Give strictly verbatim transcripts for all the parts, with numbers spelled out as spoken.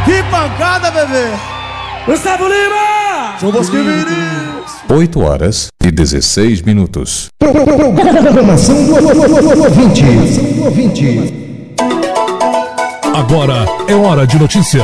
Que pancada, bebê! Gustavo Lima! São Bosco e Vinícius. oito horas e dezesseis minutos. Programação do ouvinte. Do ouvinte. Agora é hora de notícias.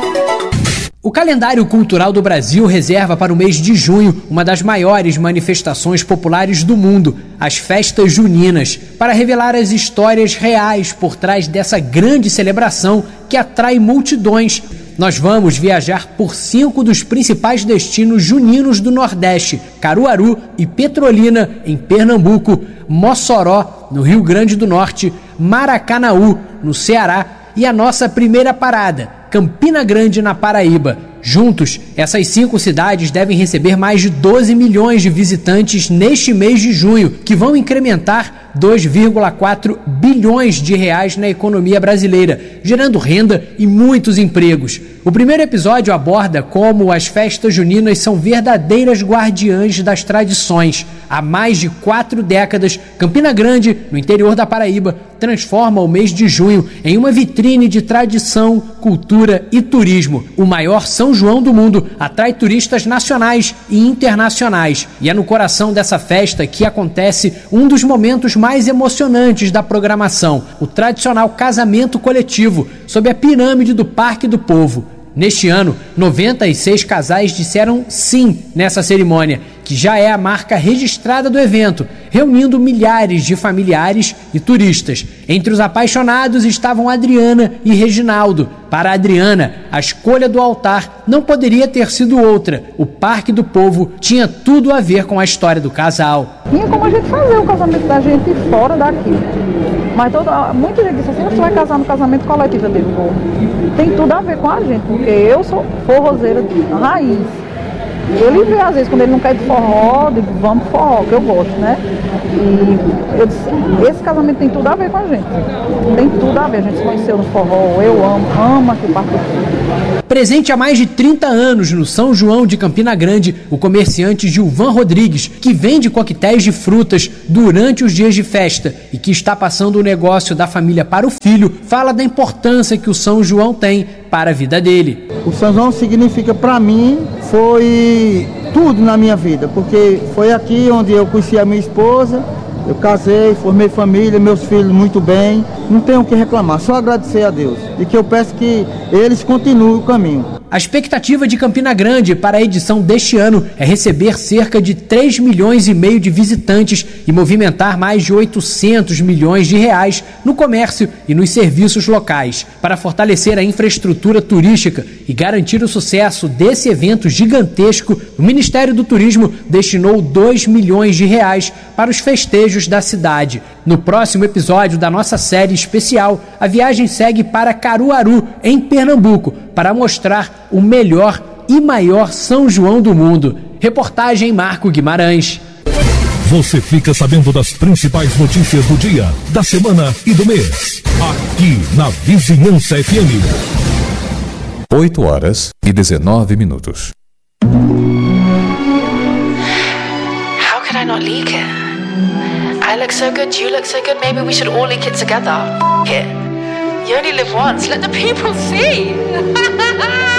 O calendário cultural do Brasil reserva para o mês de junho uma das maiores manifestações populares do mundo, as festas juninas, para revelar as histórias reais por trás dessa grande celebração que atrai multidões. Nós vamos viajar por cinco dos principais destinos juninos do Nordeste: Caruaru e Petrolina, em Pernambuco, Mossoró, no Rio Grande do Norte, Maracanaú, no Ceará, e a nossa primeira parada, Campina Grande, na Paraíba. Juntos, essas cinco cidades devem receber mais de doze milhões de visitantes neste mês de junho, que vão incrementar dois vírgula quatro bilhões de reais na economia brasileira, gerando renda e muitos empregos. O primeiro episódio aborda como as festas juninas são verdadeiras guardiãs das tradições. Há mais de quatro décadas, Campina Grande, no interior da Paraíba, transforma o mês de junho em uma vitrine de tradição, cultura e turismo. O maior São João do mundo atrai turistas nacionais e internacionais. E é no coração dessa festa que acontece um dos momentos mais emocionantes da programação, o tradicional casamento coletivo, sob a pirâmide do Parque do Povo. Neste ano, noventa e seis casais disseram sim nessa cerimônia, que já é a marca registrada do evento, reunindo milhares de familiares e turistas. Entre os apaixonados estavam Adriana e Reginaldo. Para Adriana, a escolha do altar não poderia ter sido outra. O Parque do Povo tinha tudo a ver com a história do casal. Tinha como a gente fazer o casamento da gente fora daqui. Mas toda, muita gente disse assim: você vai casar no casamento coletivo? Eu digo, vou. Tem tudo a ver com a gente, porque eu sou forrozeira de raiz. Ele vê, às vezes, quando ele não quer ir de forró, eu digo, vamos pro forró, que eu gosto, né? E eu disse, esse casamento tem tudo a ver com a gente. Tem tudo a ver, a gente se conheceu no forró, eu amo, amo aqui o Parque do Povo. Presente há mais de trinta anos no São João de Campina Grande, o comerciante Gilvan Rodrigues, que vende coquetéis de frutas durante os dias de festa e que está passando o negócio da família para o filho, fala da importância que o São João tem para a vida dele. O São João significa para mim, foi tudo na minha vida, porque foi aqui onde eu conheci a minha esposa, eu casei, formei família, meus filhos muito bem, não tenho o que reclamar, só agradecer a Deus e que eu peço que eles continuem o caminho. A expectativa de Campina Grande para a edição deste ano é receber cerca de três milhões e meio de visitantes e movimentar mais de oitocentos milhões de reais no comércio e nos serviços locais. Para fortalecer a infraestrutura turística e garantir o sucesso desse evento gigantesco, o Ministério do Turismo destinou dois milhões de reais para os festejos da cidade. No próximo episódio da nossa série especial, a viagem segue para Caruaru, em Pernambuco, para mostrar o melhor e maior São João do mundo. Reportagem Marco Guimarães. Você fica sabendo das principais notícias do dia, da semana e do mês. Aqui na Vizinhança F M. oito horas e dezenove minutos. How could I not leak it? I look so good, you look so good, maybe we should all leak it together. Here. You only live once, let the people see.